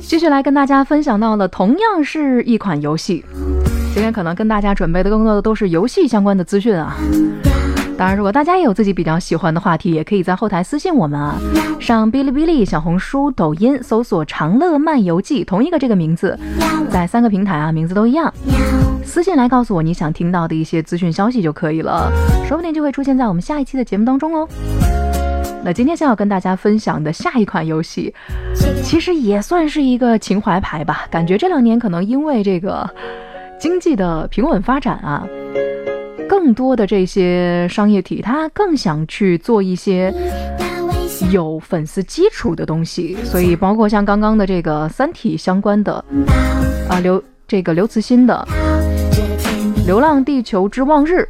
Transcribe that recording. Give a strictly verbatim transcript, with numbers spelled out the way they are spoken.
继续来跟大家分享到了同样是一款游戏，今天可能跟大家准备的更多的都是游戏相关的资讯啊。当然如果大家也有自己比较喜欢的话题，也可以在后台私信我们啊，上哔哩哔哩、小红书、抖音搜索长乐漫游记，同一个这个名字，在三个平台啊名字都一样，私信来告诉我你想听到的一些资讯消息就可以了，说不定就会出现在我们下一期的节目当中哦。那今天想要跟大家分享的下一款游戏其实也算是一个情怀牌吧，感觉这两年可能因为这个经济的平稳发展啊，更多的这些商业体它更想去做一些有粉丝基础的东西，所以包括像刚刚的这个三体相关的啊，刘这个刘慈欣的流浪地球之望日